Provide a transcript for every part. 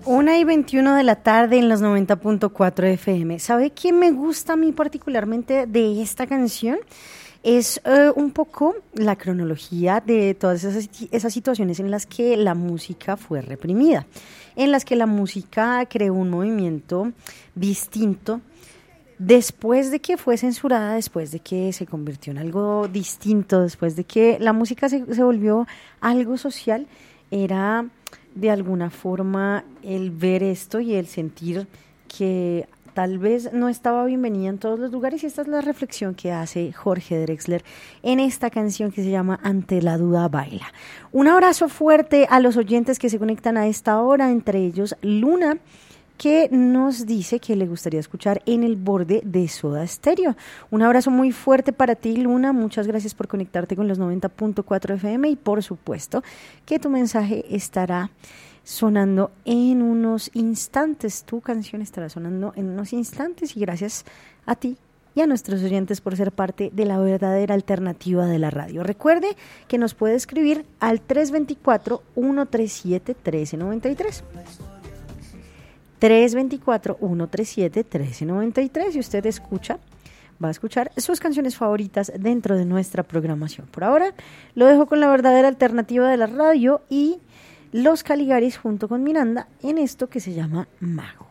1:21 de la tarde en los 90.4 FM. ¿Sabe qué me gusta a mí particularmente de esta canción? Es un poco la cronología de todas esas situaciones en las que la música fue reprimida, en las que la música creó un movimiento distinto después de que fue censurada, después de que se convirtió en algo distinto, después de que la música se volvió algo social. Era de alguna forma el ver esto y el sentir que tal vez no estaba bienvenida en todos los lugares, y esta es la reflexión que hace Jorge Drexler en esta canción que se llama Ante la duda baila. Un abrazo fuerte a los oyentes que se conectan a esta hora, entre ellos Luna, que nos dice que le gustaría escuchar En el borde de Soda Stereo. Un abrazo muy fuerte para ti, Luna. Muchas gracias por conectarte con los 90.4 FM y por supuesto que tu mensaje estará sonando en unos instantes. Tu canción estará sonando en unos instantes, y gracias a ti y a nuestros oyentes por ser parte de la verdadera alternativa de la radio. Recuerde que nos puede escribir al 324-137-1393. 324-137-1393 y usted va a escuchar sus canciones favoritas dentro de nuestra programación. Por ahora lo dejo con la verdadera alternativa de la radio y Los Caligaris junto con Miranda en esto que se llama Mago.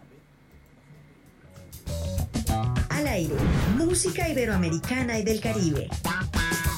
Al aire, música iberoamericana y del Caribe.